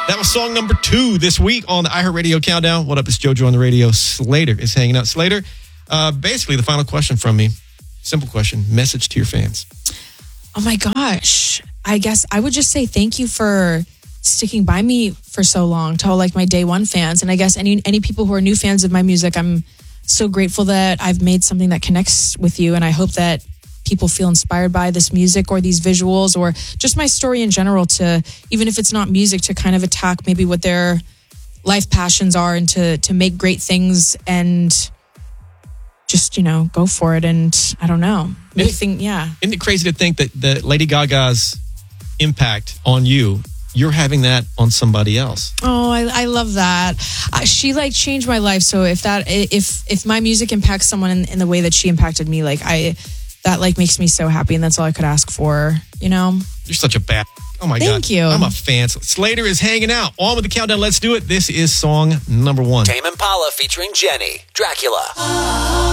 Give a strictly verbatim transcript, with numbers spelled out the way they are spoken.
That was song number two this week on the iHeartRadio Countdown. What up? It's JoJo on the radio. Slater is hanging out. Slater, uh, basically the final question from me. Simple question. Message to your fans. Oh my gosh. I guess I would just say thank you for sticking by me for so long, to all like my day one fans. And I guess any any people who are new fans of my music, I'm so grateful that I've made something that connects with you. And I hope that people feel inspired by this music or these visuals or just my story in general, to, even if it's not music, to kind of attack maybe what their life passions are and to to make great things and just, you know, go for it. And I don't know. Maybe think, yeah. Isn't it crazy to think that, that Lady Gaga's impact on you, you're having that on somebody else? Oh, I, I love that. Uh, she like changed my life. So if that, if if my music impacts someone in, in the way that she impacted me, like I, that like makes me so happy, and that's all I could ask for. You know. You're such a bad. Oh my God. Thank you. I'm a fan. Slater is hanging out. On with the countdown. Let's do it. This is song number one. Tame Impala featuring Jenny, Dracula.